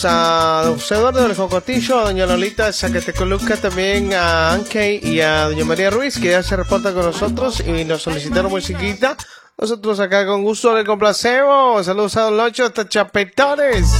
A José Eduardo del Jocotillo, a doña Lolita de Zacatecoluca, también a Ankei y a doña María Ruiz, que ya se reporta con nosotros y nos solicitaron musiquita. Nosotros acá con gusto le complacemos. Saludos a Don Locho hasta Chapetones.